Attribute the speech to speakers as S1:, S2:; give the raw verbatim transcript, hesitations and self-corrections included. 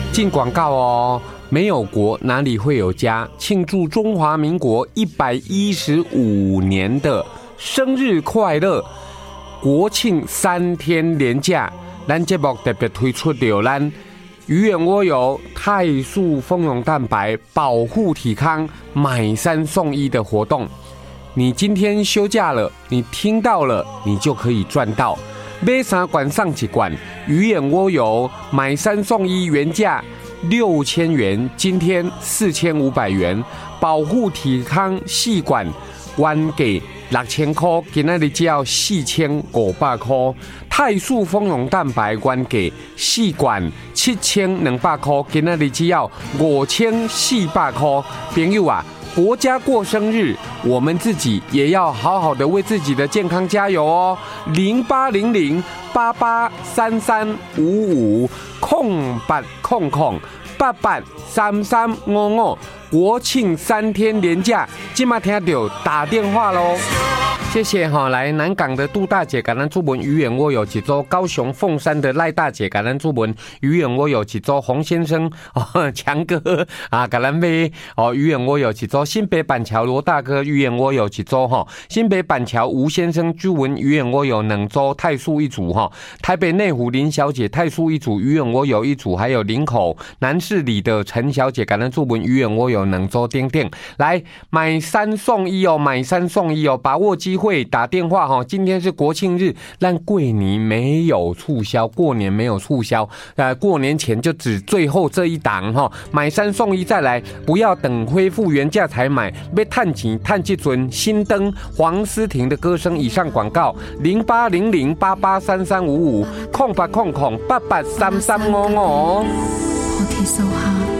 S1: 进广告哦。没有国哪里会有家？庆祝中华民国一百一十五年的生日快乐！国庆三天连假，咱节目特别推出了咱鱼眼蜗油泰素蜂蛹蛋白保护体康买三送一的活动。你今天休假了，你听到了，你就可以赚到。买三罐上几罐鱼眼蜗油买三送一，原价六千元，今天四千五百元。保护体康四罐，原价六千块，今仔日只要四千五百块。泰素蜂蛹蛋白原价四罐七千两百块，今仔日只要五千四百块。朋友啊！国家过生日，我们自己也要好好的为自己的健康加油哦！零八零零八八三三五五空八空空八八三三五五，国庆三天连假，今嘛听到打电话喽！谢谢哈，来南港的杜大姐，感恩祝文鱼眼蜗有一周；高雄凤山的赖大姐，感恩祝文鱼眼蜗有一周；洪先生哦，强哥啊，感恩妹哦，鱼眼蜗有一周；新北板桥罗大哥鱼眼蜗有一周哈；新北板桥吴先生祝文鱼眼蜗有两周，泰素一组哈；台北内湖林小姐泰素一组，鱼眼蜗有一组，还有林口南市里的陈小姐，感恩祝文鱼眼蜗有两周丁丁，来买三送一哦，买三送一哦，把握机会。会打电话哈，今天是国庆日，但过年没有促销，过年没有促销，呃，过年前就只最后这一档哈，买三送一再来，不要等恢复原价才买，要探钱探这尊新灯黄思婷的歌声。以上广告零八零零八八三三五五空八空空八八三三五五。
S2: 菩提树下。